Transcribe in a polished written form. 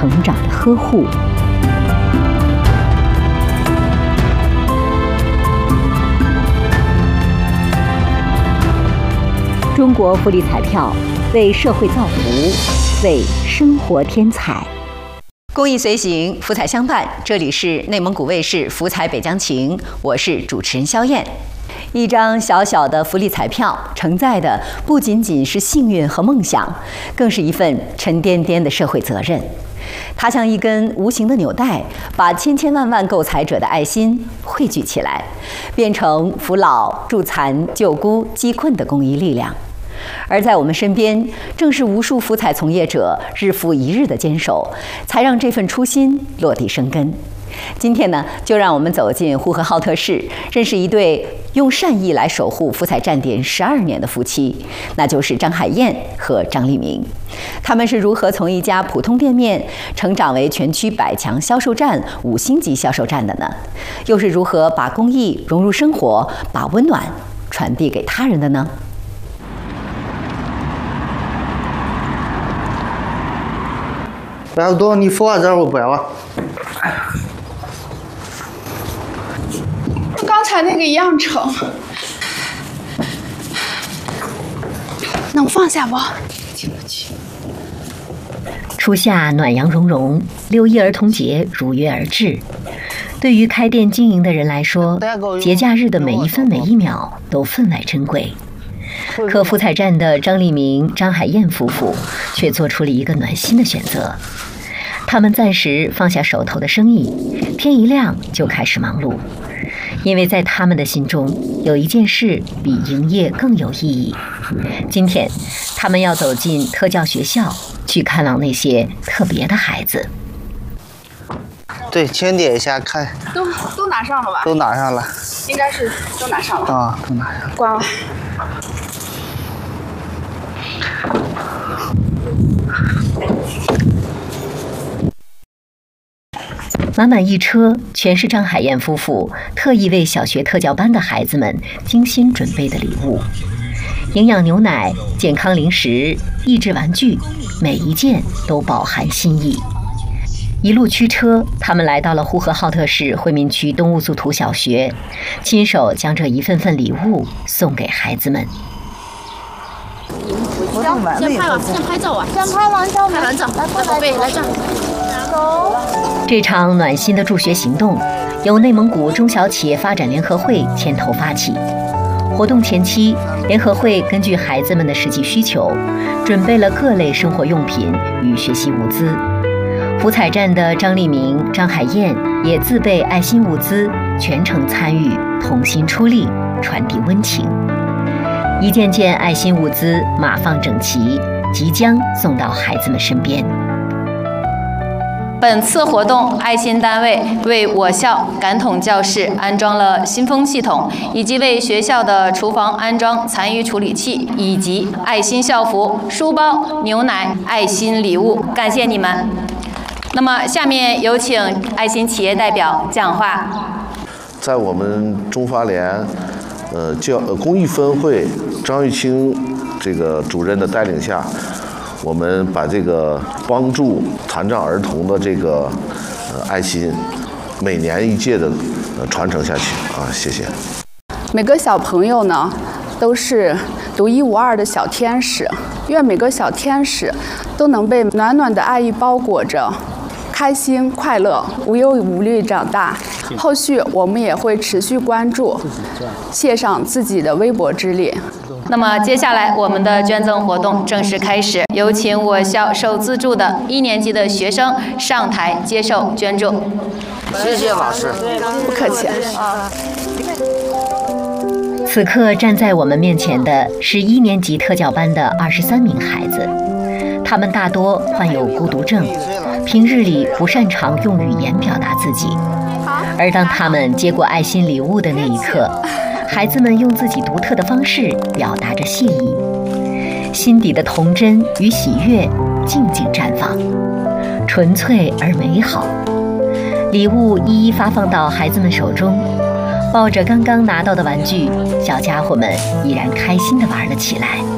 成长的呵护。中国福利彩票为社会造福，为生活添彩。公益随行，福彩相伴。这里是内蒙古卫视福彩北疆情，我是主持人肖燕。一张小小的福利彩票，承载的不仅仅是幸运和梦想，更是一份沉甸甸的社会责任。它像一根无形的纽带，把千千万万购彩者的爱心汇聚起来，变成扶老、助残、救孤、济困的公益力量。而在我们身边，正是无数福彩从业者日复一日的坚守，才让这份初心落地生根。今天呢，就让我们走进呼和浩特市，认识一对用善意来守护福彩站点12年的夫妻，那就是张海燕和张立明。他们是如何从一家普通店面成长为全区100强销售站、5星级销售站的呢？又是如何把公益融入生活，把温暖传递给他人的呢？ 不要多，你付我这儿我不要啊。 刚才那个一样沉，能放下不？经不起。 初夏暖阳融融，6一儿童节如约而至。对于开店经营的人来说，节假日的每一分每一秒都分外珍贵。可福彩站的张立明、张海燕夫妇却做出了一个暖心的选择。他们暂时放下手头的生意，天一亮就开始忙碌，因为在他们的心中，有一件事比营业更有意义。今天，他们要走进特教学校，去看望那些特别的孩子。 对，先点一下看。 都拿上了吧？ 都拿上了。 应该是都拿上了。 啊，都拿上了。 关了。 满满一车全是张海燕夫妇特意为小学特教班的孩子们精心准备的礼物，营养牛奶、健康零食、益智玩具，每一件都饱含心意。一路驱车，他们来到了呼和浩特市惠民区东兀组图小学，亲手将这一份份礼物送给孩子们。 先拍照啊！先拍完照，来宝贝，来这儿。 这场暖心的助学行动，由内蒙古中小企业发展联合会牵头发起。活动前期，联合会根据孩子们的实际需求，准备了各类生活用品与学习物资。福彩站的张立明、张海燕也自备爱心物资，全程参与，同心出力，传递温情。一件件爱心物资码放整齐，即将送到孩子们身边。 本次活动，爱心单位为我校感统教室安装了新风系统，以及为学校的厨房安装残余处理器，以及爱心校服、书包、牛奶、爱心礼物，感谢你们。那么，下面有请爱心企业代表讲话。 在我们中发联公益分会张玉清这个主任的带领下，我们把这个帮助残障儿童的这个爱心，每年一届的传承下去啊！谢谢。 每个小朋友呢，都是独一无二的小天使，愿每个小天使都能被暖暖的爱意包裹着，开心快乐、无忧无虑长大。后续我们也会持续关注，献上自己的微薄之力。 那么接下来我们的捐赠活动正式开始，有请我校受资助的1年级的学生上台接受捐助。 谢谢老师， 不客气。 此刻站在我们面前的是1年级特教班的23名孩子，他们大多患有孤独症，平日里不擅长用语言表达自己。而当他们接过爱心礼物的那一刻，孩子们用自己独特的方式表达着谢意，心底的童真与喜悦静静绽放，纯粹而美好。礼物一一发放到孩子们手中，抱着刚刚拿到的玩具，小家伙们依然开心地玩了起来。